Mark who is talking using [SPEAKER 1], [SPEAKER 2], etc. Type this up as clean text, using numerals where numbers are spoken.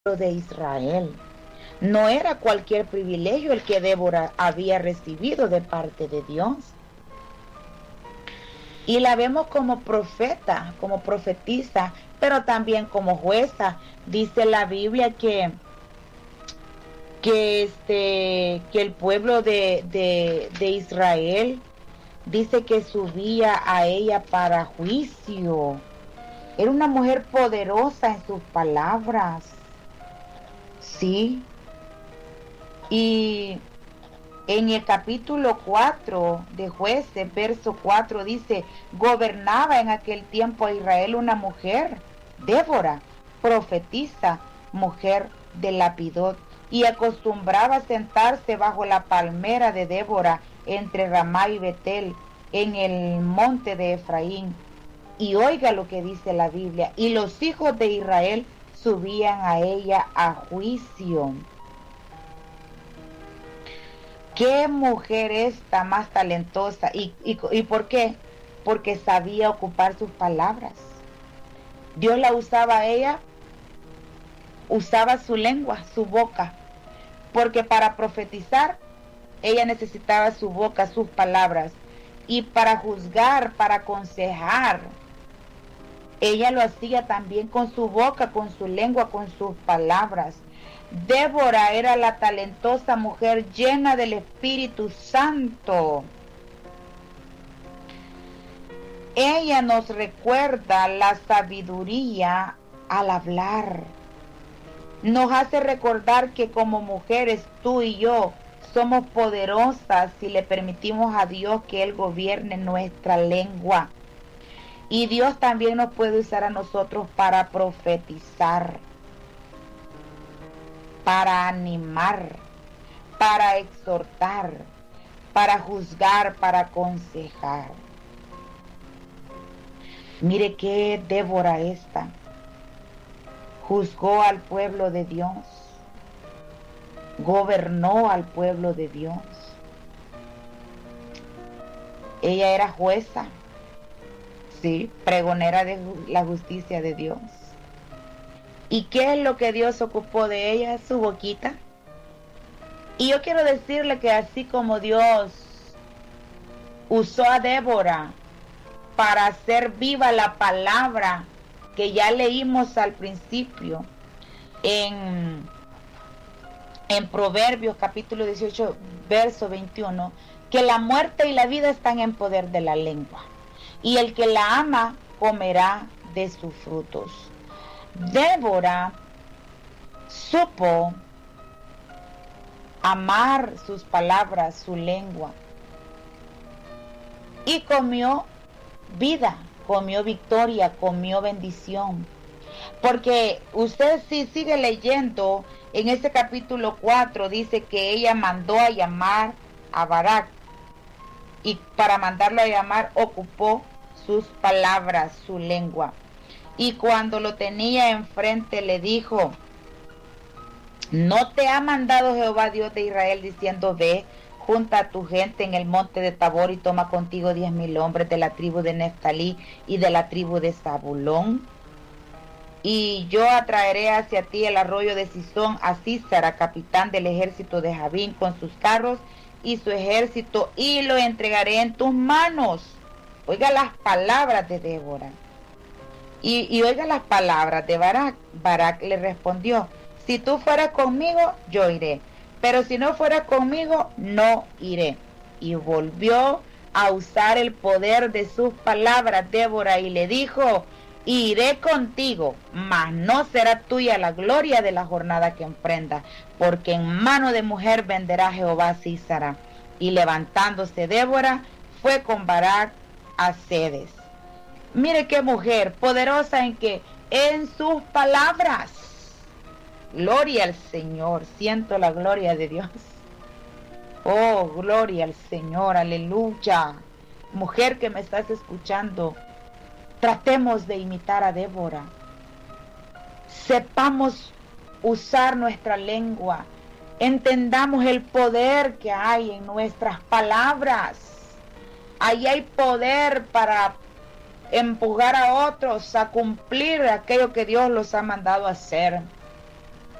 [SPEAKER 1] de Israel. No era cualquier privilegio el que Débora había recibido de parte de Dios. Y la vemos como profeta, como profetisa, pero también como jueza. Dice la Biblia que el pueblo de Israel dice que subía a ella para juicio. Era una mujer poderosa en sus palabras. Sí. Y en el capítulo 4 de Jueces, verso 4 dice, gobernaba en aquel tiempo a Israel una mujer, Débora, profetisa, mujer de Lapidot, y acostumbraba a sentarse bajo la palmera de Débora entre Ramá y Betel, en el monte de Efraín. Y oiga lo que dice la Biblia, y los hijos de Israel subían a ella a juicio. ¿Qué mujer esta más talentosa? ¿Y por qué? Porque sabía ocupar sus palabras. Dios la usaba a ella, usaba su lengua, su boca, porque para profetizar ella necesitaba su boca, sus palabras, y para juzgar, para aconsejar, ella lo hacía también con su boca, con su lengua, con sus palabras. Débora era la talentosa mujer llena del Espíritu Santo. Ella nos recuerda la sabiduría al hablar. Nos hace recordar que como mujeres, tú y yo, somos poderosas si le permitimos a Dios que Él gobierne nuestra lengua. Y Dios también nos puede usar a nosotros para profetizar, para animar, para exhortar, para juzgar, para aconsejar. Mire qué Débora esta. Juzgó al pueblo de Dios. Gobernó al pueblo de Dios. Ella era jueza. Sí, pregonera de la justicia de Dios. ¿Y qué es lo que Dios ocupó de ella? Su boquita. Y yo quiero decirle que así como Dios usó a Débora para hacer viva la palabra que ya leímos al principio en Proverbios capítulo 18, verso 21, que la muerte y la vida están en poder de la lengua, y el que la ama comerá de sus frutos. Débora supo amar sus palabras, su lengua, y comió vida, comió victoria, comió bendición. Porque usted si sigue leyendo en ese capítulo 4, dice que ella mandó a llamar a Barak, y para mandarlo a llamar ocupó sus palabras, su lengua. Y cuando lo tenía enfrente le dijo, ¿no te ha mandado Jehová Dios de Israel diciendo, ve, junta a tu gente en el monte de Tabor y toma contigo 10,000 hombres de la tribu de Neftalí y de la tribu de Zabulón? Y yo atraeré hacia ti el arroyo de Sisón a Sísara, capitán del ejército de Jabín, con sus carros y su ejército, y lo entregaré en tus manos. Oiga las palabras de Débora. Y oiga las palabras de Barak. Barak le respondió, si tú fueras conmigo, yo iré, pero si no fueras conmigo, no iré. Y volvió a usar el poder de sus palabras Débora y le dijo, iré contigo, mas no será tuya la gloria de la jornada que emprendas, porque en mano de mujer venderá Jehová Sísara. Y levantándose Débora, fue con Barak a Cedes. Mire qué mujer poderosa en sus palabras. Gloria al Señor, siento la gloria de Dios. Oh, gloria al Señor, aleluya. Mujer que me estás escuchando, tratemos de imitar a Débora. Sepamos usar nuestra lengua. Entendamos el poder que hay en nuestras palabras. Ahí hay poder para empujar a otros a cumplir aquello que Dios los ha mandado a hacer.